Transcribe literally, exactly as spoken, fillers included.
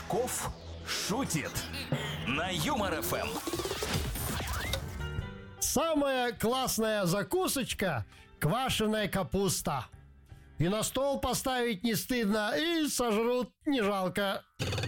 Кошельков шутит на Юмор ФМ. Самая классная закусочка — квашеная капуста. И на стол поставить не стыдно, и сожрут не жалко.